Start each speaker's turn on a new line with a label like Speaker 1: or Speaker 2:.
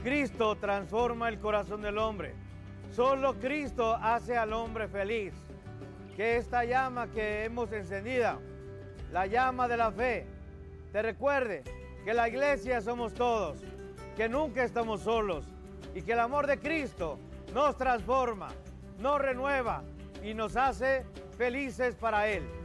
Speaker 1: Cristo transforma el corazón del hombre. Solo Cristo hace al hombre feliz. Que esta llama que hemos encendida, la llama de la fe, te recuerde que la iglesia somos todos, que nunca estamos solos y que el amor de Cristo nos transforma, nos renueva y nos hace felices para Él.